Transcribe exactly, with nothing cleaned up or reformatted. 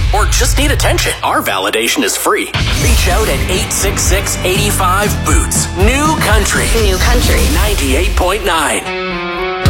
or just need attention, our validation is free. Reach out at eight six six, eight five, B O O T S. New Country. New Country. ninety-eight point nine.